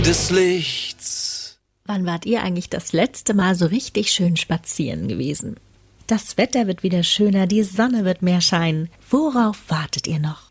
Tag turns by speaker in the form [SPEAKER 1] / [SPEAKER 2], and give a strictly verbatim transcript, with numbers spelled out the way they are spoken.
[SPEAKER 1] des Lichts.
[SPEAKER 2] Wann wart ihr eigentlich das letzte Mal so richtig schön spazieren gewesen? Das Wetter wird wieder schöner, die Sonne wird mehr scheinen. Worauf wartet ihr noch?